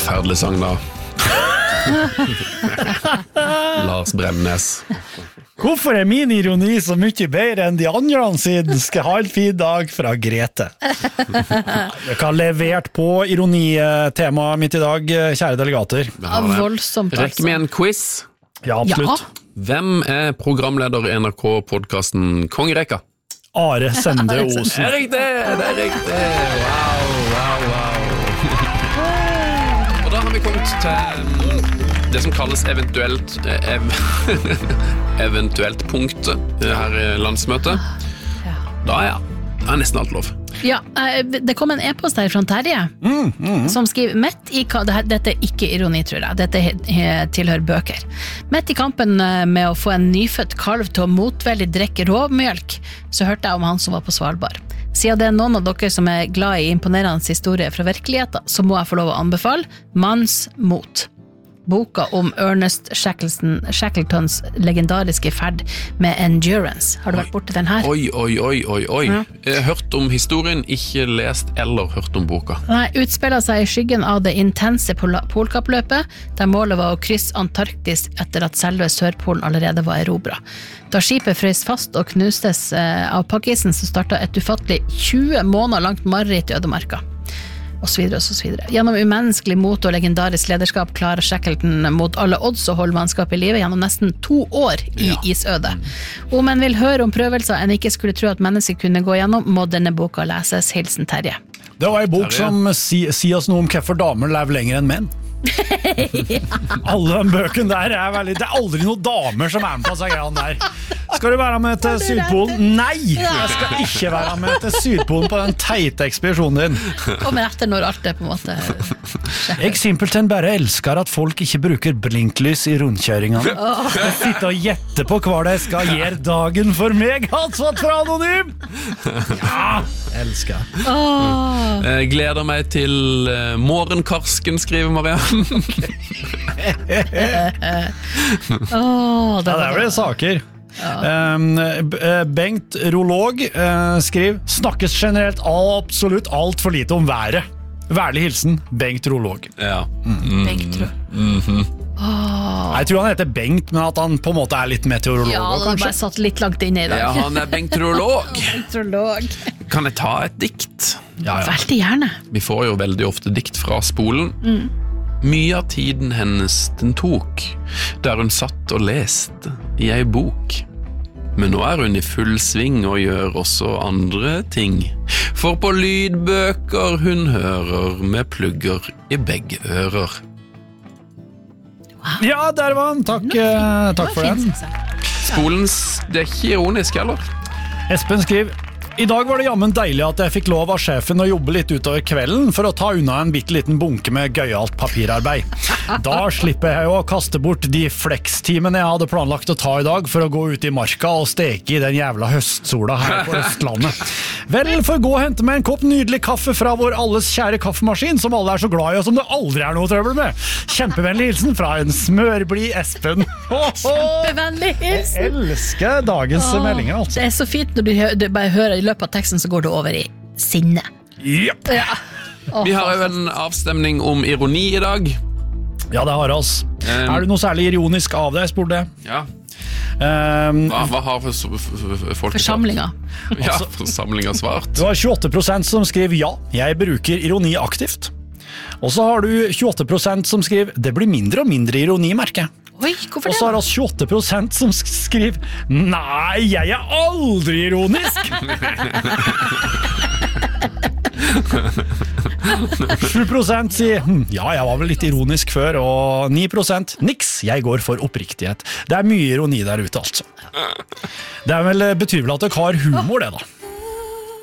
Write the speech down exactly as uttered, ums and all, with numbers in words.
forferdelig sang da. Lars Bremnes. Hvorfor er min ironi så mye bedre enn de andre siden? Skal ha en fin dag fra Grete. Jeg har levert på ironitemaet mitt i dag, kjære delegater. Ja, voldsomt altså. Rekk med en quiz. Ja, absolutt. Ja. Hvem er programleder i N R K-podcasten Kongerekka? Are Sende Osen. Det er riktig, det er riktig. Wow, wow, wow. Og da har vi kommet til det som kalles eventuelt ev, eventuelt punktet her i landsmøtet. Da ja, det er nesten alt lov. Ja, det kom en e-post her fra Terje, mm, mm. som skriver Mett i, dette er ikke ironi, tror jeg, dette tilhører bøker. Mett i kampen med å få en nyfødt kalv til å motveldig drikke råmjølk, så hørte jeg om han som var på Svalbard. Siden det er noen av dere som er glad i imponerende historier fra virkeligheten, så må jeg få lov å anbefale Manns mot. Boka om Ernest Shackleton, Shackletons legendariske ferd med Endurance. Har du vært borte den her? Oi, oi, oi, oi, oi. Ja. Jeg har hørt om historien, ikke lest eller hørt om boka. Nei, utspiller seg i skyggen av det intense pol- polkappløpet, der målet var å krysse Antarktis etter at selve Sørpolen allerede var erobret. Da skipet frøs fast og knustes eh, av pakkisen, så startet et ufattelig tjue måneder langt mareritt i ødemarka. Og så videre, og så videre. Gjennom umenneskelig mot og legendarisk lederskap klarer Shackleton mot alle odds å holde mannskap i livet gjennom nesten to år i ja. isøde. Om en vil høre om prøvelser en ikke skulle tro at mennesker kunne gå gjennom, må denne boka leses. Hilsen Terje. Det var en bok som sier si oss noe om hvorfor damer lever lenger enn menn. Ja. Alle de bøkene der er veldig, det er aldri noen damer som er med på seg grann der. Skal du være med til Sydpolen? Nei, jeg skal ikke være med til Sydpolen på den teite ekspedisjonen din. Kommer etter når alt er på en måte Jeg simpelthen bare elsker at folk ikke bruker blinklys i rundkjøringene. Jeg sitter og gjetter på hva det skal gjøre dagen for meg, altså fra Anonym. Ja, elsker oh. Jeg gleder meg til uh, morgenkarsken, skriver Maria. oh, det, ja, det blir saker. Ja. Um, Bengt Rolog uh, skriver snakkes generelt absolutt alt for lite om været. Værlig hilsen Bengt Rolog. Ja. Mm. Bengt Rolog. Mm-hmm. Oh. Jeg tror han heter Bengt, men at han på en måte er litt meteorolog. Ja, det har bare satt litt langt inne i dag. Ja, han er Bengt-rolog. Bengt-rolog. Kan jeg ta et dikt? Ja, ja. Veldig gjerne. Vi får jo veldig ofte dikt fra spolen. Mm. Mye av tiden hennes den tok, der hun satt og leste i ei bok. Men nå er hun i full sving og gjør også andre ting. For på lydbøker hun hører med plugger i begge ører. Wow. Ja, der var han. Takk, uh, takk for den. Spolens, det er ikke ironisk, eller? Espen skriver I dag var det jammen deilig at jeg fikk lov av sjefen å jobbe litt utover kvelden for å ta unna en bitteliten bunke med gøyalt papirarbeid. Da slipper jeg jo å kaste bort de flekstimene jeg hadde planlagt å ta i dag for å gå ut i marka og steke i den jævla høstsola her på Østlandet. Vel, for gå og hente meg en kopp nydelig kaffe fra vår alles kjære kaffemaskin, som alle er så glad i og som det aldri er noe trøbbel med. Kjempevennlig hilsen fra en smørblid Espen. Kjempevennlig hilsen. Jeg elsker dagens Åh, meldinger, altså. Det er så fint når du, hø- du bare hører i løpet av teksten, så går det over i sinne. Yep. Ja. Åh, Vi har jo en avstemning om ironi i dag. Ja, det har oss. Um, er det noe særlig ironisk av det, jeg spurte det? Ja. Um, hva, hva har for, for, for, folk Forsamlinga. Ja, forsamlinga svart. Du har tjueåtte prosent som skriver ja, jeg bruker ironi aktivt. Og så har du tjueåtte prosent som skriver det blir mindre og mindre ironi, merker jeg. Oi, hvorfor det? Og så har vi tjueåtte prosent som skriver nei, jeg er aldri ironisk. sju prosent sier hm, ja, jeg var vel litt ironisk før, og ni prosent niks, jeg går for oppriktighet. Det er mye ironi der ute, altså. Det er vel, betyr vel at dere har humor, det da.